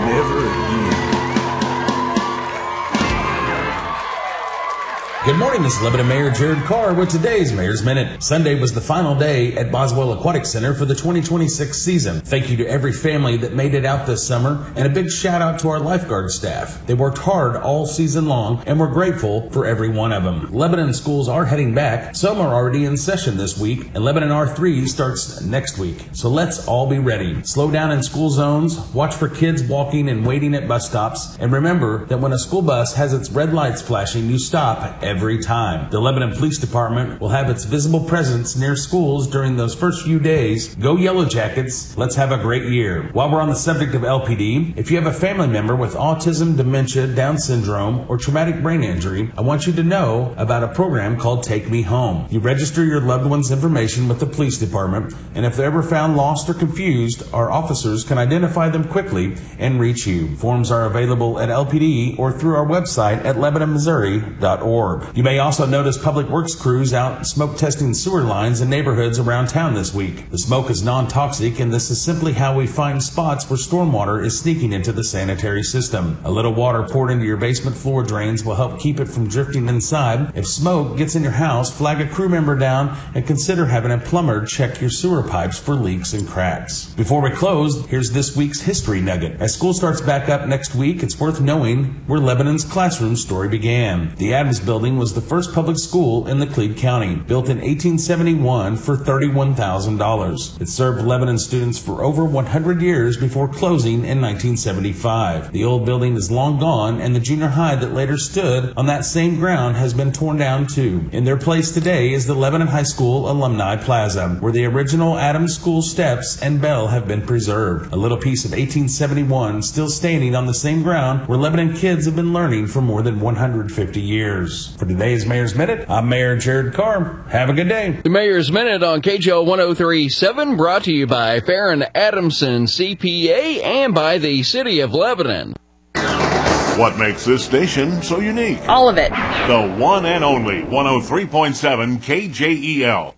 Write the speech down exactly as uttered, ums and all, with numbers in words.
never again. Good morning, this is Lebanon Mayor Jared Carr with today's Mayor's Minute. Sunday was the final day at Boswell Aquatic Center for the twenty twenty-six season. Thank you to every family that made it out this summer, and a big shout out to our lifeguard staff. They worked hard all season long, and we're grateful for every one of them. Lebanon schools are heading back. Some are already in session this week, and Lebanon R three starts next week. So let's all be ready. Slow down in school zones, watch for kids walking and waiting at bus stops, and remember that when a school bus has its red lights flashing, you stop every every time. The Lebanon Police Department will have its visible presence near schools during those first few days. Go Yellow Jackets. Let's have a great year. While we're on the subject of L P D, if you have a family member with autism, dementia, Down syndrome, or traumatic brain injury, I want you to know about a program called Take Me Home. You register your loved one's information with the police department, and if they're ever found lost or confused, our officers can identify them quickly and reach you. Forms are available at L P D or through our website at lebanon missouri dot org. You may also notice public works crews out smoke testing sewer lines in neighborhoods around town this week. The smoke is non-toxic, and this is simply how we find spots where stormwater is sneaking into the sanitary system. A little water poured into your basement floor drains will help keep it from drifting inside. If smoke gets in your house, flag a crew member down and consider having a plumber check your sewer pipes for leaks and cracks. Before we close, here's this week's history nugget. As school starts back up next week, it's worth knowing where Lebanon's classroom story began. The Adams Building was the first public school in Laclede County, built in eighteen seventy-one for thirty-one thousand dollars. It served Lebanon students for over one hundred years before closing in nineteen seventy-five. The old building is long gone, and the junior high that later stood on that same ground has been torn down too. In their place today is the Lebanon High School Alumni Plaza, where the original Adams School steps and bell have been preserved. A little piece of eighteen seventy-one still standing on the same ground where Lebanon kids have been learning for more than one hundred fifty years. For today's Mayor's Minute, I'm Mayor Jared Carr. Have a good day. The Mayor's Minute on K J O one oh three point seven, brought to you by Farron Adamson C P A and by the City of Lebanon. What makes this station so unique? All of it. The one and only one oh three point seven K J E L.